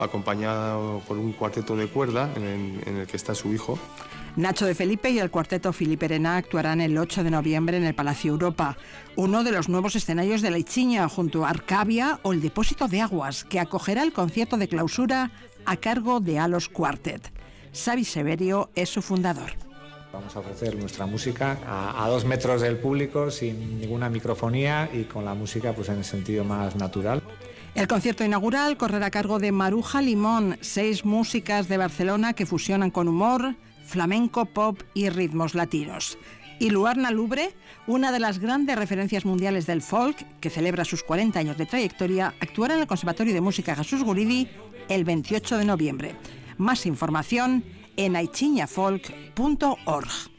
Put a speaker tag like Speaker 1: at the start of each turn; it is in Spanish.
Speaker 1: acompañado por un cuarteto de cuerda en el que está su hijo.
Speaker 2: Nacho de Felipe y el cuarteto Filipe Herená actuarán el 8 de noviembre en el Palacio Europa, uno de los nuevos escenarios de la Itxiña, junto a Arcavia o el Depósito de Aguas, que acogerá el concierto de clausura a cargo de Alos Quartet. Xavi Severio es su fundador.
Speaker 3: Vamos a ofrecer nuestra música a 2 metros del público, sin ninguna microfonía y con la música pues en el sentido más natural.
Speaker 2: El concierto inaugural correrá a cargo de Maruja Limón, 6 músicas de Barcelona que fusionan con humor, flamenco, pop y ritmos latinos. Y Luarna Lubre, una de las grandes referencias mundiales del folk, que celebra sus 40 años de trayectoria, actuará en el Conservatorio de Música Jesús Guridi el 28 de noviembre. Más información en aichiñafolk.org.